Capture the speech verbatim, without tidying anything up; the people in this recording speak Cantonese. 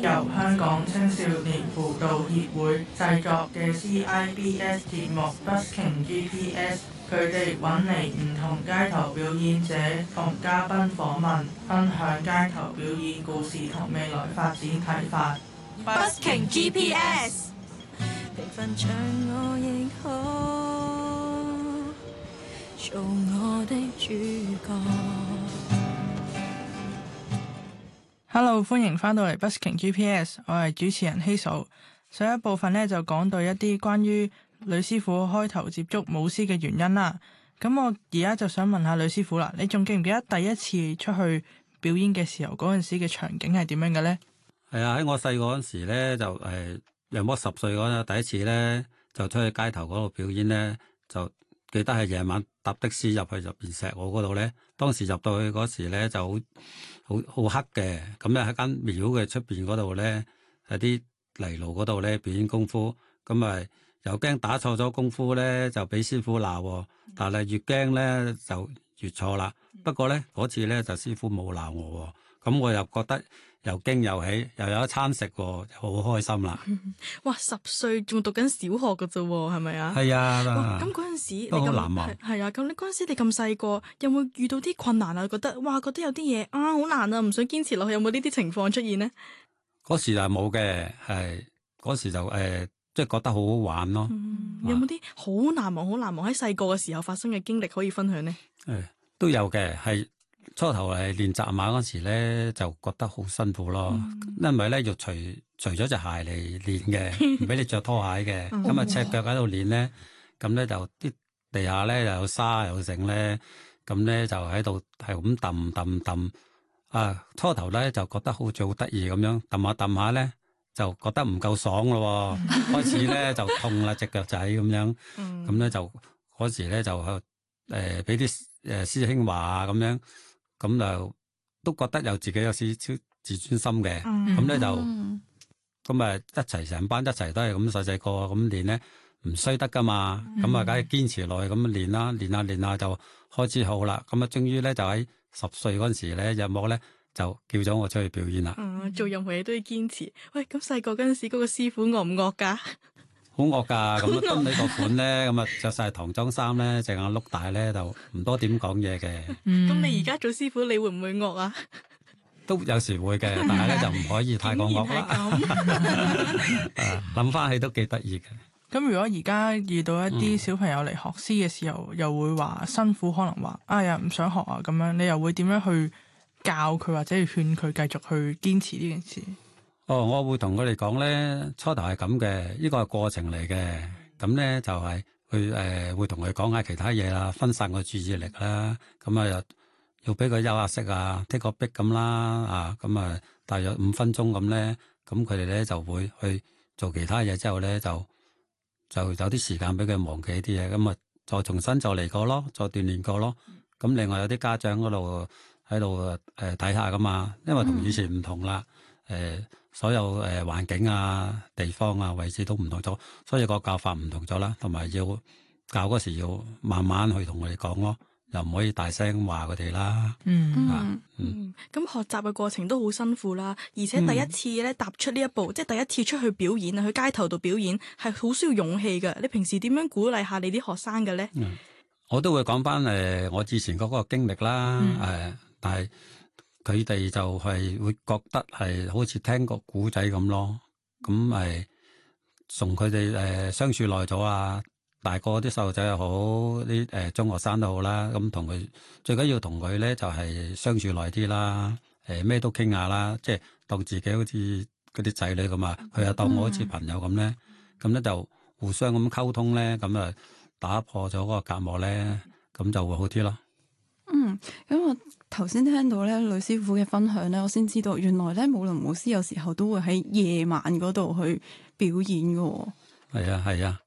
由香港青少年輔導協會製作嘅 C I B S 節目 Busking G P S， 佢哋揾嚟唔同街頭表演者同嘉賓訪問，分享街頭表演故事同未來發展睇法。 Busking G P S。 平凡像我亦可做我的主角。 Hello， 歡迎翻到嚟 Busking G P S， 我係主持人希素。上一部分呢，就講到一啲關於呂師傅開頭接觸舞獅嘅原因啦。咁我而家就想問下呂師傅啦，你仲記唔記得第一次出去表演嘅時候嗰陣時嘅場景係點樣嘅呢？ 係啊，喺我細個嗰陣時咧，就誒，約莫十歲嗰陣第一次咧，就出去街頭嗰度表演咧，就記得係夜晚搭的士入去入邊石澳嗰度咧。當時入到去嗰時咧，就好好好黑嘅，咁咧喺間廟嘅出邊嗰度咧，喺啲泥路嗰度咧表演功夫，咁咪又驚打錯咗功夫咧，就俾師傅鬧，但係越驚咧就越錯啦。不過咧嗰次咧就師傅冇鬧我，咁我又覺得又驚又喜，又有一餐食，就好開心啦。 哇！十歲仲讀緊小學㗎啫，係咪啊？ 係啊。 哇！咁嗰陣時你都好咁難忘。 係啊，咁你嗰陣時你咁細個，有冇遇到啲困難啊？覺得哇，覺得有啲嘢啊好難啊，唔想堅持落去，有冇呢啲情況出現呢？ 嗰時就冇嘅，係嗰時就誒、呃，即係覺得好好玩咯。 嗯、有冇啲好難忘、好難忘喺細個嘅時候發生嘅經歷可以分享呢？ 誒，都有嘅，係初頭係練紮馬嗰時咧，就覺得好辛苦咯， 嗯、 因為咧要除除咗隻鞋嚟練嘅，唔俾你着拖鞋嘅，咁啊赤腳喺度練咧，咁咧就啲地下咧又有沙又剩咧，咁咧就喺度係咁揼揼揼。啊，初頭咧就覺得好似好得意咁樣，揼下揼下咧就覺得唔夠爽咯，開始咧就痛啦隻腳仔咁樣，咁咧就嗰時咧就誒俾啲誒師兄話啊咁樣，咁就都覺得有自己有少少自尊心嘅，咁咧就咁啊一齊成班一齊都係咁細細個咁練咧，唔衰得噶嘛，咁啊梗係堅持落去咁練啦，練下練下就開始好啦，咁啊終於咧就喺十歲嗰陣時咧，日幕咧就叫咗我出去表演啦。 嗯，做任何嘢都要堅持。喂，咁細個嗰陣時，嗰、嗰個師傅惡唔惡噶？ 好惡噶，咁蹲你個款咧，咁啊着晒唐裝衫咧，隻眼碌大咧，就唔多點講嘢嘅。 咁、嗯、你而家做師傅，你會唔會惡啊？ 都有時會嘅，但係咧就唔可以太過惡啦。諗翻起都幾得意嘅。 咁如果而家遇到一啲小朋友嚟學獅嘅時候，嗯、又會話辛苦，可能話哎呀唔想學啊咁樣，你又會點樣去教佢或者係勸佢繼續去堅持呢件事？ 哦，我會同佢哋講咧，初頭係咁嘅，呢個係過程嚟嘅。咁咧就係佢誒會同佢講下其他嘢啦，分散個注意力啦。咁啊又要俾佢休下息啊，take 個 break 咁啦啊，咁啊大約五分鐘咁咧，咁佢哋咧就會去做其他嘢之後咧就。就有啲時間俾佢忘記啲嘢，咁啊再重新就嚟過咯，再鍛煉過咯。咁另外有啲家長嗰度喺度誒睇下噶嘛，因為同以前唔同啦，誒、呃、所有誒環境啊、地方啊、位置都唔同咗，所以個教法唔同咗啦，同埋要教嗰時要慢慢去同佢哋講咯。又唔可以大聲話佢哋啦。 嗯啊、 嗯，咁、嗯嗯、學習嘅過程都好辛苦啦，而且第一次咧踏出呢一步，嗯、即係第一次出去表演啊，去街頭度表演係好需要勇氣嘅。你平時點樣鼓勵下你啲學生嘅咧？ 嗯，我都會講翻誒我之前嗰個經歷啦，誒、嗯呃，但係佢哋就係會覺得係好似聽個古仔咁咯。咁誒，同佢哋誒相處耐咗啊。大個啲細路仔又好，啲誒中學生都好啦，咁同佢最緊要同佢咧就係相處耐啲啦，誒咩都傾下啦，即係當自己好似嗰啲仔女咁啊，佢又當我好似朋友咁咧，咁咧就互相咁溝通咧，咁啊打破咗嗰個隔膜咧，咁就會好啲咯。 嗯，咁我頭先聽到咧呂師傅嘅分享咧，我先知道原來咧舞龍舞獅有時候都會喺夜晚嗰度去表演㗎喎。 係啊係啊。